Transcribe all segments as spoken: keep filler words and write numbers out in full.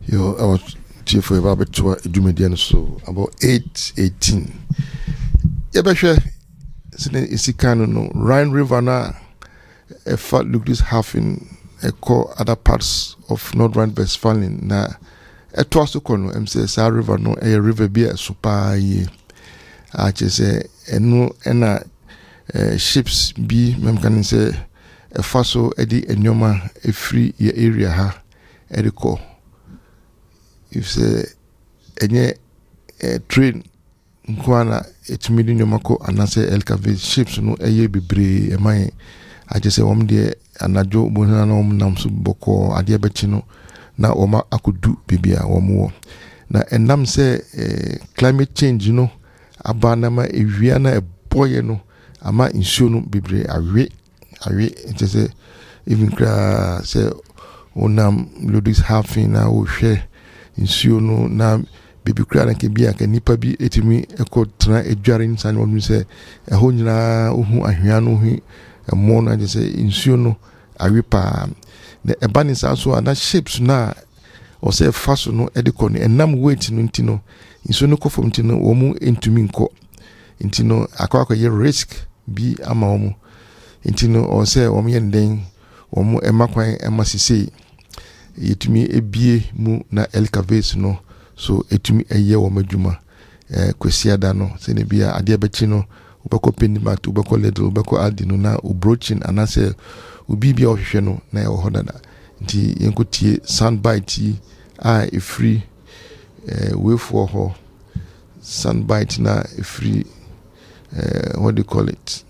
Yo, I was chief for about two Dumedian so about eight eighteen. Yabasha Isikano no Rhine River na a fat look this half in a core other parts of North Rhine-Westphalia na a twaso kono M C S R River no a river be a super ye. I just say no ena ships be memkan say a faso edi enyoma a free ye area ha ediko. If say any train nkwana etumidi nyomako anase elkave ships no eye bebre emai I just say wom de anajo bonana no namso boko ade bechi no na oma akudu bibia wom wo na enam say climate change no abana ma ewia na eboye no ama insuo no bebre awe awe it say even kra say onam lodis halfin na wo hwe insuo no na bibi kura na ke bia ka nipa bi etimi ekọ tra edware nsan wonu se eho nyina ohu ahwea no hu emo na je se insuo no awipa na ebani sa so ana shapes na o se faso no ediko no enam weight no ntino insuo no kofom ntino wo mu entumi nko ntino akwa akwa ye risk bi ama wo mu ntino o se wo mu ye nden wo mu emakwan emasisi yetumi ebie mu na elkaves no so etumi eye wo madwuma eh kwesiada no se ne bia ade abechi no ubeko pendimat ubeko ledel ubeko aldi no na ubroachin anase ubibia ohwehwe no na ye hodada nti yenkotie soundbite a e free eh way for ho soundbite na e free eh what do you call it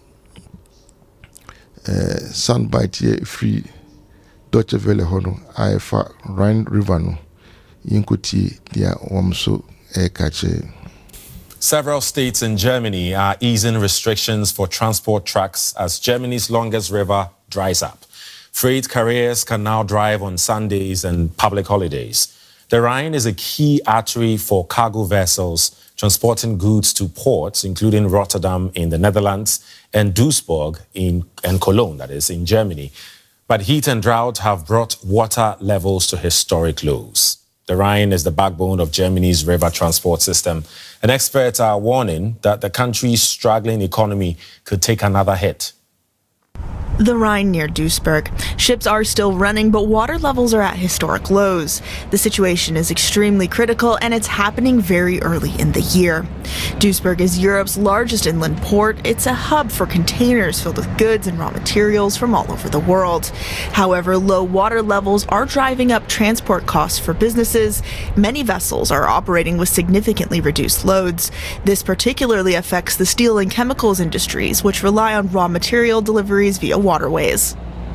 eh soundbite ye free Deutsche Welle hono aifa Rhine River no yinkoti dia wamso e kache. Several states in Germany are easing restrictions for transport trucks as Germany's longest river dries up. Freight carriers can now drive on Sundays and public holidays. The Rhine is a key artery for cargo vessels transporting goods to ports, including Rotterdam in the Netherlands and Duisburg in, and Cologne, that is, in Germany. But heat and drought have brought water levels to historic lows. The Rhine is the backbone of Germany's river transport system, and experts are warning that the country's struggling economy could take another hit. The Rhine near Duisburg. Ships are still running, but water levels are at historic lows. The situation is extremely critical, and it's happening very early in the year. Duisburg is Europe's largest inland port. It's a hub for containers filled with goods and raw materials from all over the world. However, low water levels are driving up transport costs for businesses. Many vessels are operating with significantly reduced loads. This particularly affects the steel and chemicals industries, which rely on raw material deliveries via waterways.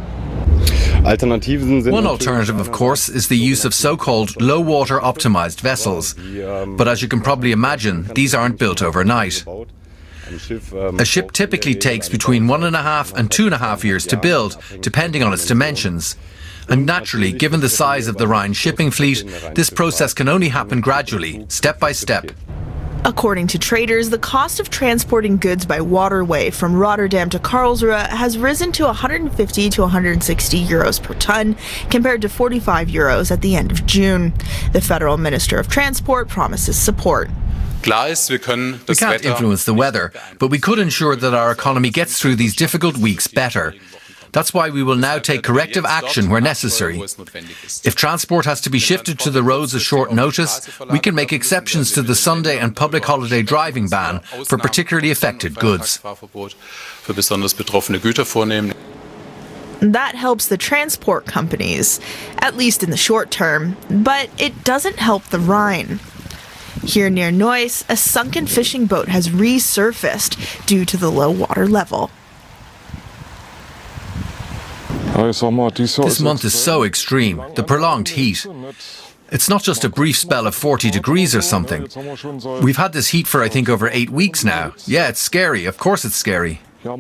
One alternative, of course, is the use of so-called low-water optimized vessels. But as you can probably imagine, these aren't built overnight. A ship typically takes between one and a half and two and a half years to build, depending on its dimensions. And naturally, given the size of the Rhine shipping fleet, this process can only happen gradually, step by step. According to traders, the cost of transporting goods by waterway from Rotterdam to Karlsruhe has risen to one hundred fifty to one hundred sixty euros per ton, compared to forty-five euros at the end of June. The Federal Minister of Transport promises support. We can't influence the weather, but we could ensure that our economy gets through these difficult weeks better. That's why we will now take corrective action where necessary. If transport has to be shifted to the roads at short notice, we can make exceptions to the Sunday and public holiday driving ban for particularly affected goods. That helps the transport companies, at least in the short term, but it doesn't help the Rhine. Here near Neuss, a sunken fishing boat has resurfaced due to the low water level. This month is so extreme, the prolonged heat. It's not just a brief spell of forty degrees or something. We've had this heat for, I think, over eight weeks now. Yeah, it's scary. Of course it's scary.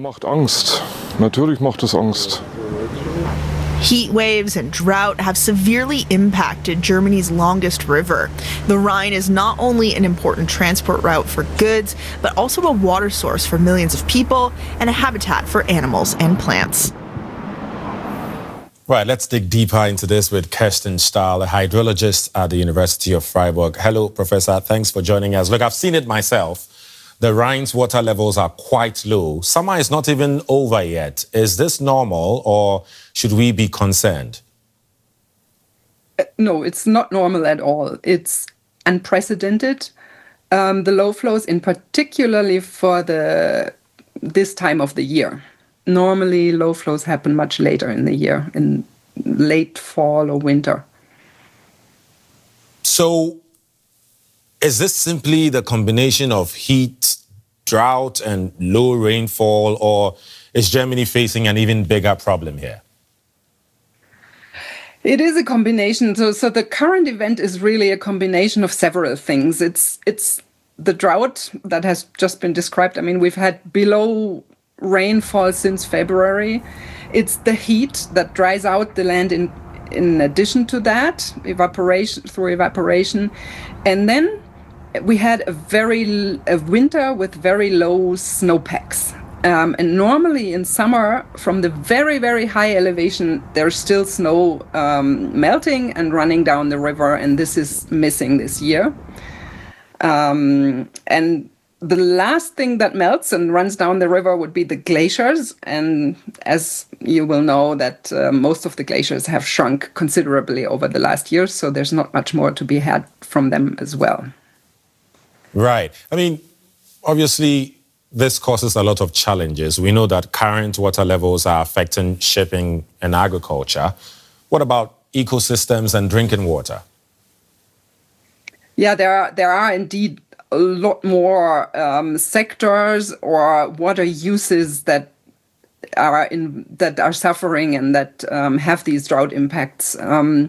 Heat waves and drought have severely impacted Germany's longest river. The Rhine is not only an important transport route for goods, but also a water source for millions of people and a habitat for animals and plants. Right, let's dig deeper into this with Kerstin Stahl, a hydrologist at the University of Freiburg. Hello, Professor. Thanks for joining us. Look, I've seen it myself. The Rhine's water levels are quite low. Summer is not even over yet. Is this normal, or should we be concerned? Uh, no, it's not normal at all. It's unprecedented. Um, the low flows, in particularly for the this time of the year. Normally, low flows happen much later in the year, in late fall or winter. So, is this simply the combination of heat, drought, and low rainfall, or is Germany facing an even bigger problem here? It is a combination. So, so the current event is really a combination of several things. It's it's the drought that has just been described. I mean, we've had below rainfall since February. It's the heat that dries out the land in in addition to that, evaporation through evaporation. And then we had a very a winter with very low snowpacks. Um, and normally in summer, from the very, very high elevation, there's still snow um, melting and running down the river, and this is missing this year. Um, and the last thing that melts and runs down the river would be the glaciers. And as you will know, that uh, most of the glaciers have shrunk considerably over the last years, so there's not much more to be had from them as well. Right. I mean, obviously, this causes a lot of challenges. We know that current water levels are affecting shipping and agriculture. What about ecosystems and drinking water? Yeah, there are, there are indeed a lot more um, sectors or water uses that are in that are suffering and that um, have these drought impacts. Um,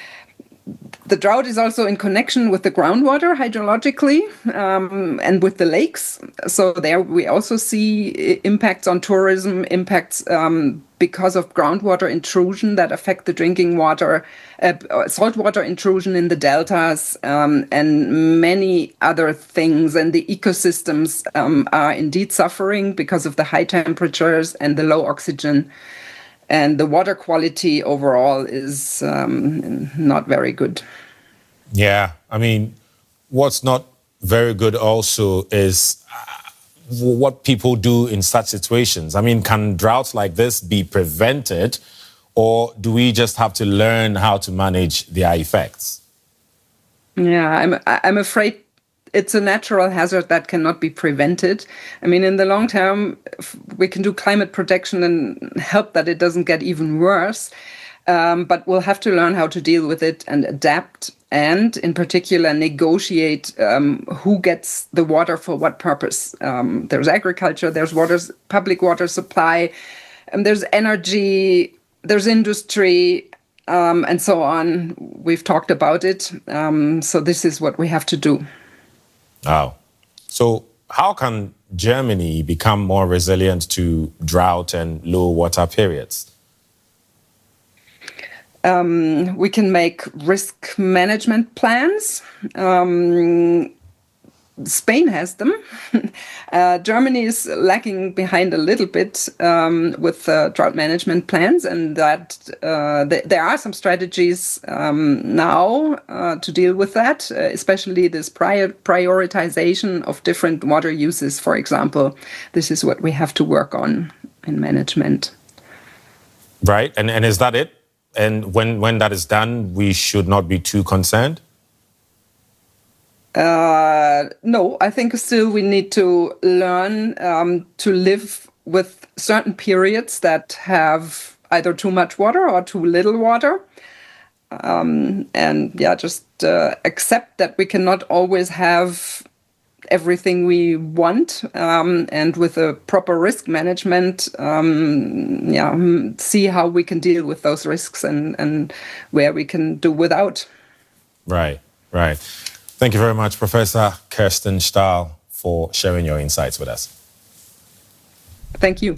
the drought is also in connection with the groundwater hydrologically um, and with the lakes. So there we also see impacts on tourism, impacts um, because of groundwater intrusion that affect the drinking water, uh, saltwater intrusion in the deltas, um, and many other things. And the ecosystems um, are indeed suffering because of the high temperatures and the low oxygen. And the water quality overall is um, not very good. Yeah, I mean, what's not very good also is uh, what people do in such situations. I mean, can droughts like this be prevented, or do we just have to learn how to manage their effects? Yeah, I'm, I'm afraid it's a natural hazard that cannot be prevented. I mean, in the long term, we can do climate protection and help that it doesn't get even worse. Um, but we'll have to learn how to deal with it and adapt, and in particular, negotiate um, who gets the water for what purpose. Um, there's agriculture, there's water, public water supply, and there's energy, there's industry, um, and so on. We've talked about it. Um, so this is what we have to do. Wow. So how can Germany become more resilient to drought and low water periods? Um, we can make risk management plans. Um, Spain has them. uh, Germany is lagging behind a little bit um, with uh, drought management plans, and that uh, th- there are some strategies um, now uh, to deal with that, uh, especially this prior prioritization of different water uses, for example. This is what we have to work on in management. Right, and, and is that it? And when, when that is done, we should not be too concerned? Uh, no, I think still we need to learn um, to live with certain periods that have either too much water or too little water. Um, and yeah, just uh, accept that we cannot always have everything we want, um, and with a proper risk management, um, yeah, see how we can deal with those risks and, and where we can do without. Right, right. Thank you very much, Professor Kerstin Stahl, for sharing your insights with us. Thank you.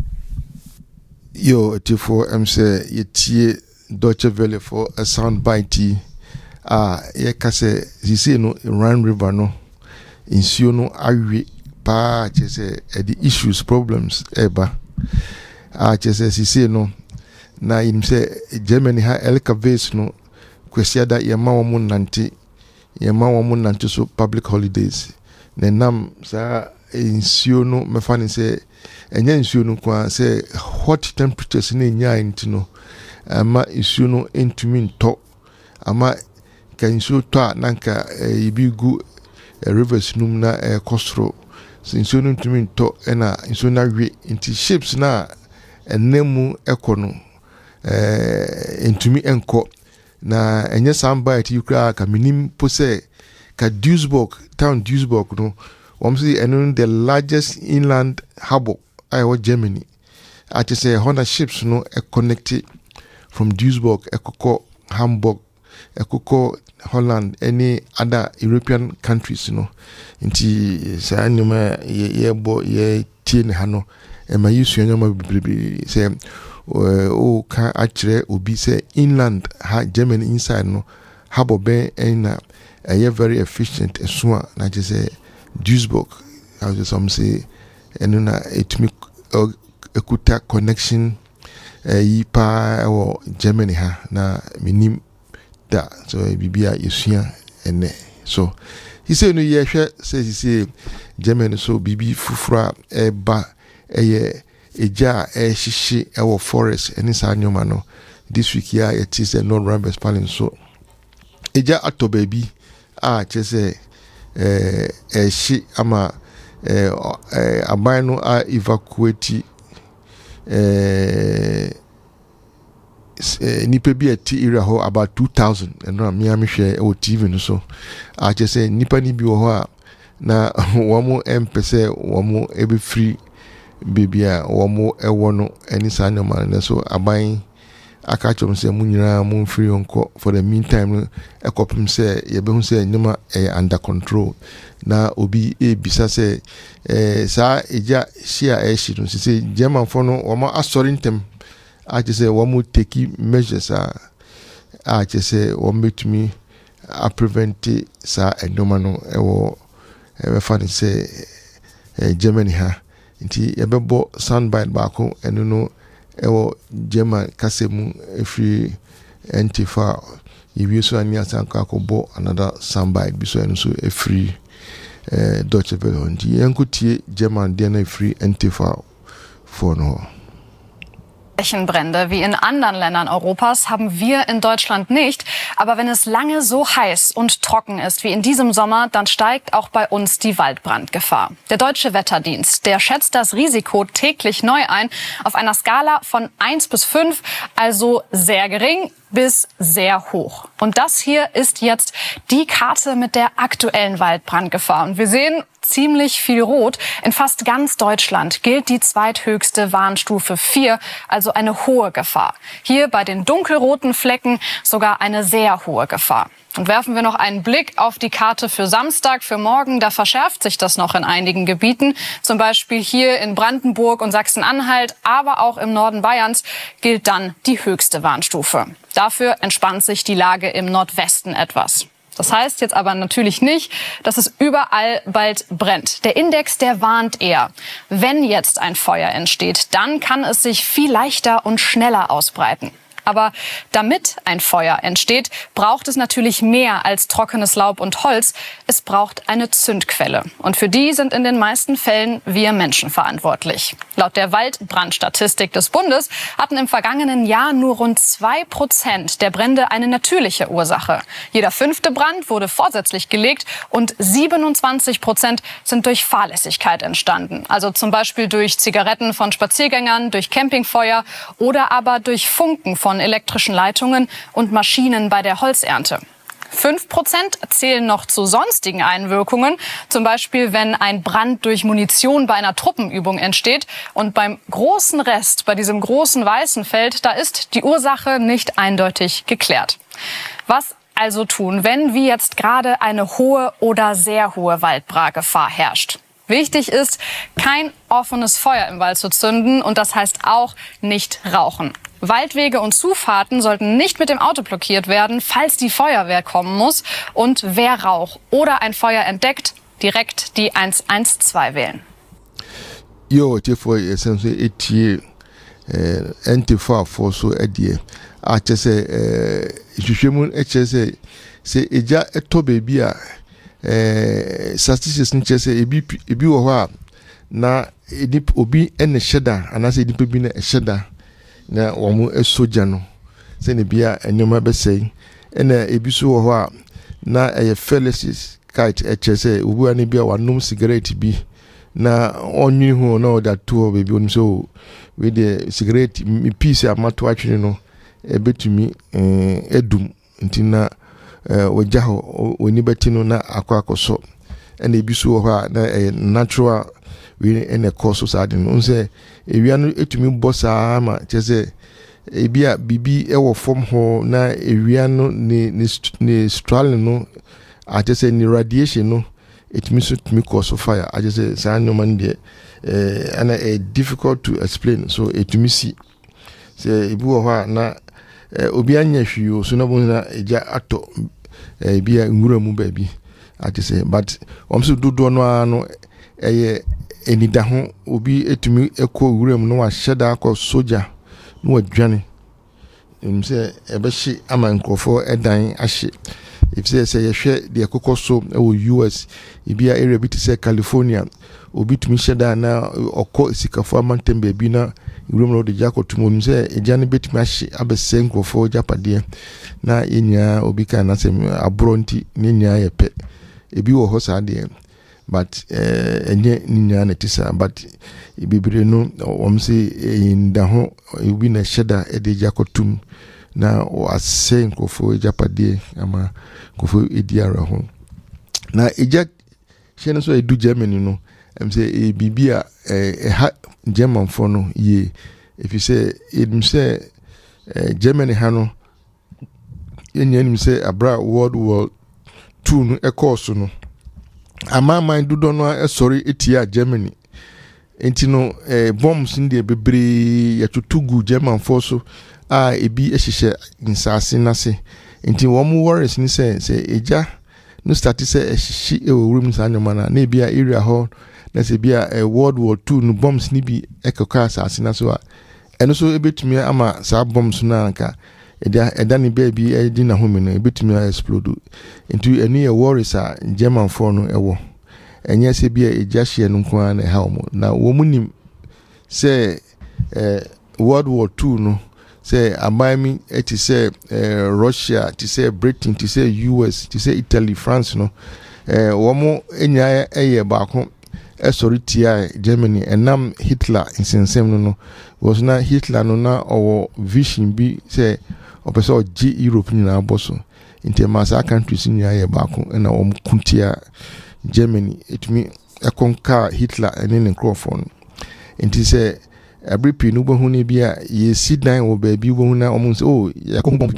Yo, for M C, you Deutsche Welle for a sound bite. Ah, yeah, cause you see no Rhine River no. Insuo no awi pa chese the issues problems eba ah chese sisi no na yim sɛ Germany ha Elkaves no kwasiada yɛma wɔn nante yɛma wɔn nante so public holidays na nam saa nsuo no mɛfa ne sɛ ɛnyɛ nsuo no kwa sɛ hot temperatures ne nyaa nti no ama nsuo no ntumi ntɔ ama ka nsuo tɔ a nanka ebi gu rivers num na kɔsoro so nsuo no ntumi ntɔ ɛna nsuo na we nti ships na ɛnemu ɛkɔ no eh ntumi ɛnkɔ na ɛnyɛ samba ati kura ka minim po sɛ ka Duisburg town Duisburg no wɔn say ɛno the largest inland harbour ayɛ Germany ati sɛ Honda ships no e connected from Duisburg ekoko Hamburg ekoko Holland any other European countries no nti saa nyoma ye bo ye tie ne ha no e ma yisu nyoma bibibi sɛ o ka akyerɛ obi sɛ inland ha Germany inside no harbour ben na ɛyɛ very efficient so a na je sɛ Duisburg as some say ɛno na etumi ekuta connection yi pa ɛwɔ Germany ha na minim da so bibia yesua ene so he say no ye hwɛ say he say Germany so bibi fufura eba eye eja e hihye ɛwɔ forest ene saa nyoma no this week ya it is a North Rhine-Westphalia so eja ato baby a kyese eh ehye ama eh aban no a evacuate eh nipa bi ati area ho about two thousand and na me amhwe o T V no so a che say nipa ni bi wo ho a na womo empese womo ebe free bibia womo ewo no ani sa nyoma na so aban aka chom say munyira mu free onko for the meantime ekopim say yebehu say nyoma e under control na obi e bisa say eh sa eja shia e shi no say German for no womo asorentem a che say womo take measures a a che say womo betumi a prevent sa endoma no ewo e fa ni say Germany ha nti yebebo soundbite baako eno no ewo German kasemu efri entifa yibi so ani asanka akobo another soundbite bi so eno so efri eh Deutsche Welle nti yankutie German de na efri entifa for no. Flächenbrände wie in anderen Ländern Europas haben wir in Deutschland nicht. Aber wenn es lange so heiß und trocken ist wie in diesem Sommer, dann steigt auch bei uns die Waldbrandgefahr. Der Deutsche Wetterdienst, der schätzt das Risiko täglich neu ein auf einer Skala von eins bis fünf, also sehr gering bis sehr hoch. Und das hier ist jetzt die Karte mit der aktuellen Waldbrandgefahr. Und wir sehen ziemlich viel Rot. In fast ganz Deutschland gilt die zweithöchste Warnstufe vier, also eine hohe Gefahr. Hier bei den dunkelroten Flecken sogar eine sehr hohe Gefahr. Und werfen wir noch einen Blick auf die Karte für Samstag, für morgen. Da verschärft sich das noch in einigen Gebieten. Zum Beispiel hier in Brandenburg und Sachsen-Anhalt, aber auch im Norden Bayerns gilt dann die höchste Warnstufe. Dafür entspannt sich die Lage im Nordwesten etwas. Das heißt jetzt aber natürlich nicht, dass es überall bald brennt. Der Index, der warnt eher. Wenn jetzt ein Feuer entsteht, dann kann es sich viel leichter und schneller ausbreiten. Aber damit ein Feuer entsteht, braucht es natürlich mehr als trockenes Laub und Holz. Es braucht eine Zündquelle. Und für die sind in den meisten Fällen wir Menschen verantwortlich. Laut der Waldbrandstatistik des Bundes hatten im vergangenen Jahr nur rund zwei Prozent der Brände eine natürliche Ursache. Jeder fünfte Brand wurde vorsätzlich gelegt und siebenundzwanzig Prozent sind durch Fahrlässigkeit entstanden. Also zum Beispiel durch Zigaretten von Spaziergängern, durch Campingfeuer oder aber durch Funken von elektrischen Leitungen und Maschinen bei der Holzernte. Fünf Prozent zählen noch zu sonstigen Einwirkungen, zum Beispiel wenn ein Brand durch Munition bei einer Truppenübung entsteht. Und beim großen Rest, bei diesem großen weißen Feld, da ist die Ursache nicht eindeutig geklärt. Was also tun, wenn wie jetzt gerade eine hohe oder sehr hohe Waldbrandgefahr herrscht? Wichtig ist, kein offenes Feuer im Wald zu zünden und das heißt auch nicht rauchen. Waldwege und Zufahrten sollten nicht mit dem Auto blockiert werden, falls die Feuerwehr kommen muss. Und wer Rauch oder ein Feuer entdeckt, direkt die eins eins zwei wählen. Jo, therefore, essentially, etie eh ente for for so edie a chese eh hwehwemu e chese se eja eto baby a eh statistics ni chese ebi ebi wo ho a na edip obi ene hyeda anase edip bi na hyeda na wo mu esoja no se ne bia enyoma besei ena ebi so wo ho a na eye Felicis kite e chese obu ani bia wanom cigarette bi na onyi hu na oda to baby on so we the cigarette mi piece amato atwene no ebetumi eh edum ntina eh wagya ho oni beti no na akwa akoso ena ebi so ho a na eh, natural we ene course so ade no nse ewia no etumi bossa ma chese ebia bibi ewo form ho na ewia no ni ni, ni strain no a chese ni radiation no etumi so tumi cause fire a chese sa nyoman de eh ana a difficult to explain so etumi si se ebi wo ho na eh, obi anya hwio so na bo na eja ato eh, bia nwura mu ba bi a chese but omso dodo no ano eye enida ho obi etumi ekọ wuram no wa hyeda akọ soja no wadwane emse ebehye ama nkrofo edan ahye ifse se yehwe de ekokọ so e U S ibia area bi te California obi tumi hyeda na okọ sikafo amantem ba bi na wuram no de jakotumo nimse ejane betumi ahye abese nkrofo japade na enya obi kan na sem abronti nenya yepe ebi wo ho sa de but eh enye ninya na tisa but bibire no omse inda ho ebi na hyeda ede jakotum na wase nkofo japade ama nkofo ediara ho na eja hye so edu Germany no emse e bibia eh ha German fo no ye if you say edumse eh Germany ha no enye nimse abra World War two no e course no ama man dudo no esori etia Germany enti no eh bombs ndie bebre yatutugu German force a ebi ehihye nsase nase enti wo mu worries ni say say eja no start say ehihye e wowrum sanyoma na na bia area ho na say bia eh, World War two no bombs ni bi ekoka asase na so a eno so ebetumi ama sa bombs na nka eda eda ni baby edi na home no ebetumi explode into any worries a German for no ewo enye se bia eja hye no nko na ha omo na wo munim say eh World War two no say amami eti say eh, Russia ti say Britain ti say U S ti say Italy France no eh wo mo enya eye baako esori tia Germany enam Hitler insensem no no was na Hitler no na owo vision bi say opeso G Europe ni na boso inte masa countries ni aye baako na wo kuntia Germany etumi ekonka Hitler ene ne Crawford inte say every pinu bo hu ne bia ye sit down wo ba bi bo hu na omo say oh yakon